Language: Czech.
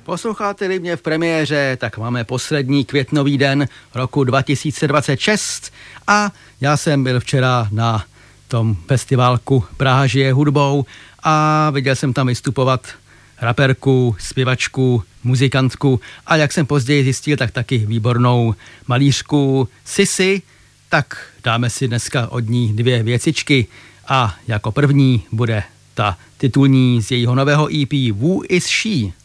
Posloucháte-li mě v premiéře, tak máme poslední květnový den roku 2026 a já jsem byl včera na tom festiválku Praha žije hudbou a viděl jsem tam vystupovat raperku, zpěvačku, muzikantku a jak jsem později zjistil, tak taky výbornou malířku Sisi, tak dáme si dneska od ní 2 věcičky a jako první bude ta titulní z jejího nového EP Who is She?